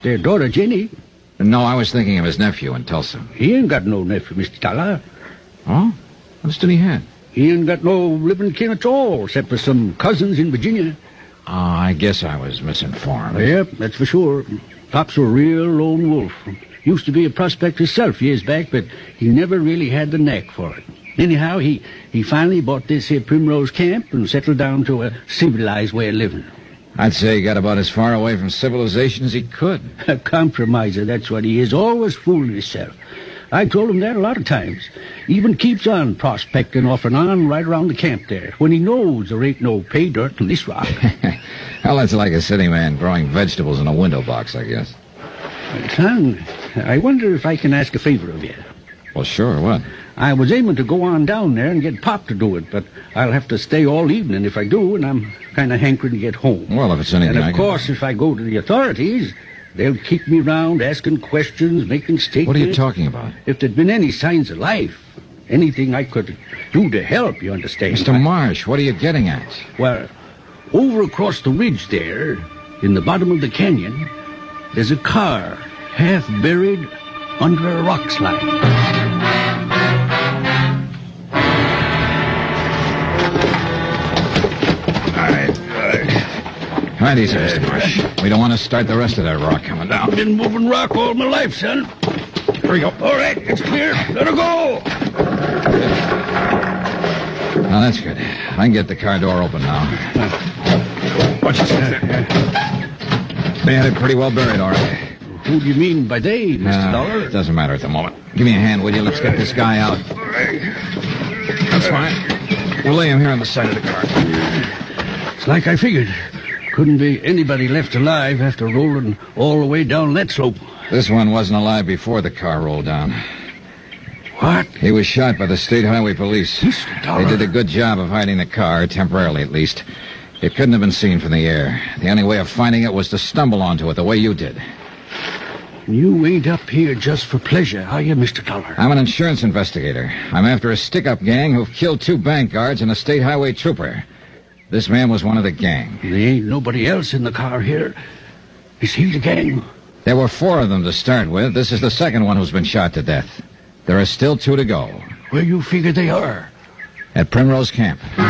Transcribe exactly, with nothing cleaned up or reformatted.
Their daughter, Jenny. No, I was thinking of his nephew in Tulsa. He ain't got no nephew, Mister Dollar. Oh? What did he have? He ain't got no living kin at all, except for some cousins in Virginia. Oh, I guess I was misinformed. Yep, that's for sure. Pop's a real lone wolf. Used to be a prospector himself years back, but he never really had the knack for it. Anyhow, he, he finally bought this here Primrose Camp and settled down to a civilized way of living. I'd say he got about as far away from civilization as he could. A compromiser, that's what he is. Always fooling himself. I told him that a lot of times. Even keeps on prospecting off and on right around the camp there, when he knows there ain't no pay dirt in this rock. Well, that's like a city man growing vegetables in a window box, I guess. Son, I wonder if I can ask a favor of you. Well, sure, what? I was aiming to go on down there and get Pop to do it, but I'll have to stay all evening if I do, and I'm kind of hankering to get home. Well, if it's anything And, I of can... course, if I go to the authorities, they'll keep me round asking questions, making statements. What are you talking about? If there'd been any signs of life, anything I could do to help, you understand. Mister Marsh, what are you getting at? Well, over across the ridge there, in the bottom of the canyon, there's a car half buried under a rock slide. Right easy, Mister Marsh. We don't want to start the rest of that rock coming down. I've been moving rock all my life, son. Here we go. All right, it's clear. Let her go. Now, that's good. I can get the car door open now. Watch your step. They had it pretty well buried, all right. Who do you mean by they, Mister Uh, Dollar? it doesn't matter at the moment. Give me a hand, will you? Let's get this guy out. That's fine. We'll lay him here on the side of the car. It's like I figured. Couldn't be anybody left alive after rolling all the way down that slope. This one wasn't alive before the car rolled down. What? He was shot by the State Highway Police. Mister Dollar. They did a good job of hiding the car, temporarily at least. It couldn't have been seen from the air. The only way of finding it was to stumble onto it the way you did. You ain't up here just for pleasure, are you, Mister Dollar? I'm an insurance investigator. I'm after a stick-up gang who've killed two bank guards and a state highway trooper. This man was one of the gang. There ain't nobody else in the car here. Is he the gang? There were four of them to start with. This is the second one who's been shot to death. There are still two to go. Where you figure they are? At Primrose Camp.